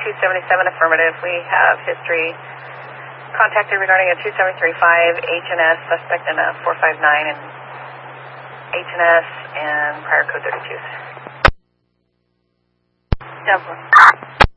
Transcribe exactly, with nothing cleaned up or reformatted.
two seventy-seven, affirmative. We have history contacted regarding a two seven three five H and S, suspect in a four five nine and H and S and prior code thirty-two. Down